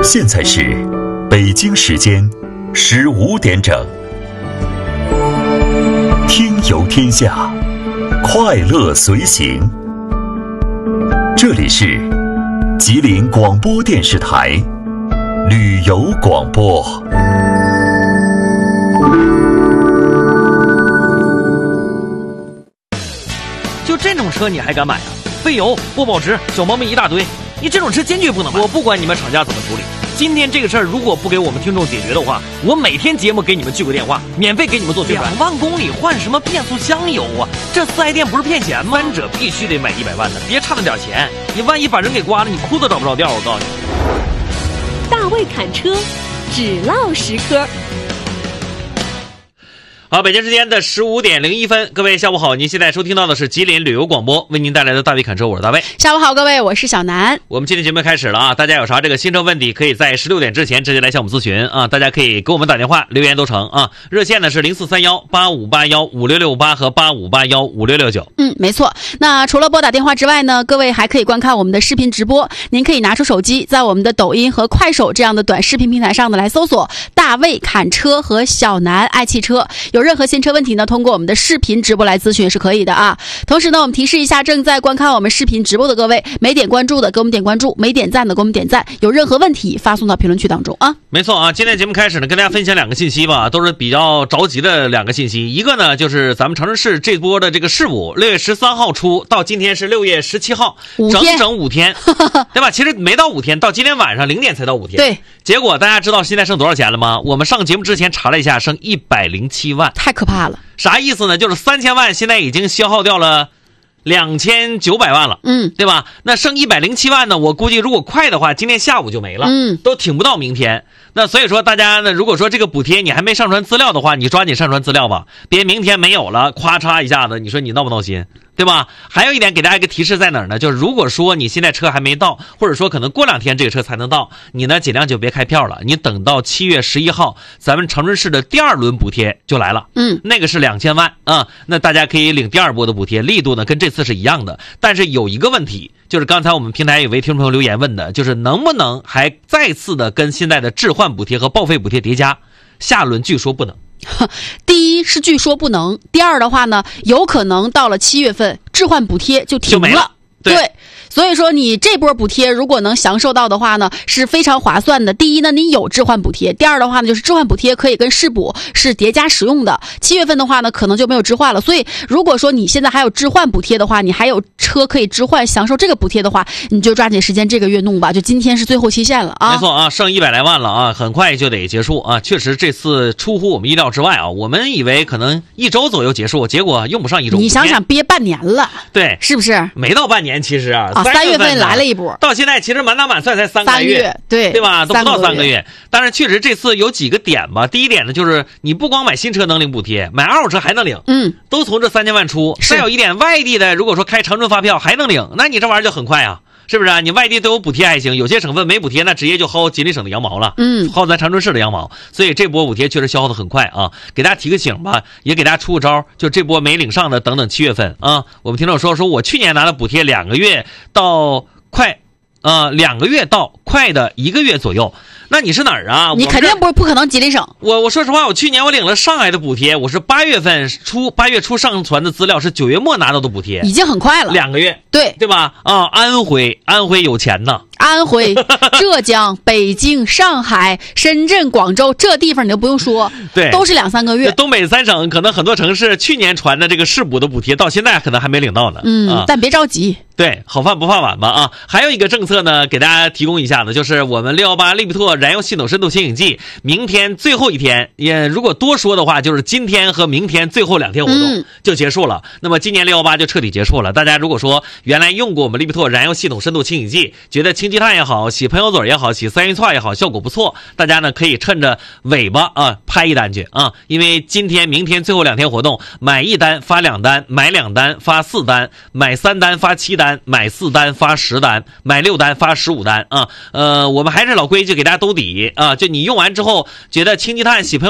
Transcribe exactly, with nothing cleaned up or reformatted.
现在是北京时间十五点整，听游天下，快乐随行。这里是吉林广播电视台旅游广播。 就这种车你还敢买啊？费油不保值，小毛病一大堆，你这种车坚决不能买。我不管你们厂家怎么处理，今天这个事儿如果不给我们听众解决的话，我每天节目给你们聚个电话，免费给你们做宣传。两万公里换什么变速箱油啊？这四 S 店不是骗钱吗？三者必须得买一百万的，别差那点钱，你万一把人给刮了，你裤子找不着调。我告诉你， 大卫侃车，只唠实科。 好，北京时间的十五点零一分，各位下午好，您现在收听到的是吉林旅游广播为您带来的大卫侃车，我是大卫。 下午好，各位，我是小南。 我们今天节目开始了啊，大家有啥这个新车问题，可以在十六点之前直接来向我们咨询啊，大家可以给我们打电话留言都成啊，热线呢是零四三幺八五八幺五六六八和八五八幺五六六九。 嗯，没错。那除了拨打电话之外呢，各位还可以观看我们的视频直播，您可以拿出手机，在我们的抖音和快手这样的短视频平台上呢来搜索大卫侃车和小南爱汽车，有任何新车问题呢，通过我们的视频直播来咨询是可以的啊。同时呢，我们提示一下正在观看我们视频直播的各位，没点关注的给我们点关注，没点赞的给我们点赞，有任何问题发送到评论区当中啊。 没错啊，今天节目开始呢，跟大家分享两个信息吧，都是比较着急的两个信息。一个呢，就是咱们长春市这波的这个事故，六月十三号出到今天是六月十七号，整整五天，对吧？其实没到五天，到今天晚上零点才到五天。 对。 结果大家知道现在剩多少钱了吗？我们上节目之前查了一下，剩一百零七万， 太可怕了。 啥意思呢？就是三千万现在已经消耗掉了两千九百万了， 嗯， 对吧？那剩一百零七万呢？我估计如果快的话，今天下午就没了， 嗯， 都挺不到明天。那所以说，大家呢，如果说这个补贴你还没上传资料的话，你抓紧上传资料吧，别明天没有了，咵嚓一下子，你说你闹不闹心？对吧？还有一点给大家一个提示在哪儿呢？就是如果说你现在车还没到，或者说可能过两天这个车才能到，你呢尽量就别开票了，你等到七月十一号，咱们长春市的第二轮补贴就来了， 嗯， 那个是两千万啊，那大家可以领第二波的补贴，力度呢跟这次是一样的，但是有一个问题，就是刚才我们平台有位听众朋友留言问的，就是能不能还再次的跟现在的置换补贴和报废补贴叠加？下轮据说不能。 第一是据说不能，第二的话呢，有可能到了七月份置换补贴就停了， 就没了。对。 对，所以说你这波补贴如果能享受到的话呢，是非常划算的。第一呢，你有置换补贴；第二的话呢，就是置换补贴可以跟市补是叠加使用的。七月份的话呢，可能就没有置换了。所以如果说你现在还有置换补贴的话，你还有车可以置换享受这个补贴的话，你就抓紧时间这个月弄吧，就今天是最后期限了啊。 没错啊，剩一百来万了啊，很快就得结束啊。确实这次出乎我们意料之外啊，我们以为可能一周左右结束，结果用不上一周。 你想想憋半年了， 对， 是不是？ 没到半年，其实啊， 啊三月份来了一波， 到现在其实满打满算才三个月， 三月对对吧？都不到三个月。但是确实这次有几个点吧。第一点呢，就是你不光买新车能领补贴，买二手车还能领， 嗯，都从这三千万出。再有一点，外地的如果说开长春发票还能领，那你这玩意儿就很快啊。是不是啊？你外地都有补贴还行，有些省份没补贴，那直接就薅吉林省的羊毛了， 嗯， 薅咱长春市的羊毛。所以这波补贴确实消耗的很快啊，给大家提个醒吧，也给大家出个招，就这波没领上的，等等七月份啊。我们听众说说我去年拿的补贴两个月到快，呃，两个月到快的一个月左右。那你是哪儿啊？ 你肯定不不可能吉林省。 我我说实话，我去年我领了上海的补贴，我是八月份初八月初上传的资料，是九月末拿到的补贴， 已经很快了， 两个月， 对对吧？啊，安徽安徽有钱呐， 安徽、浙江、北京、上海、深圳、广州这地方你都不用说， 对， 都是两三个月。 东北三省可能很多城市去年传的这个市补的补贴，到现在可能还没领到呢。 嗯， 啊、 但别着急。 对，好饭不怕晚吧啊！还有一个政策呢，给大家提供一下的，就是我们六一八利比拓燃油系统深度清洗剂，明天最后一天，也如果多说的话，就是今天和明天最后两天活动就结束了。嗯、那么今年六一八就彻底结束了。大家如果说原来用过我们利比拓燃油系统深度清洗剂，觉得清积碳也好，洗喷油嘴也好，洗三元串也好，效果不错，大家呢可以趁着尾巴啊拍一单去啊，因为今天、明天最后两天活动，买一单发两单，买两单发四单，买三单发七单。买四单发十单，买六单发十五单啊！呃，我们还是老规矩，给大家兜底啊！就你用完之后觉得清积碳洗喷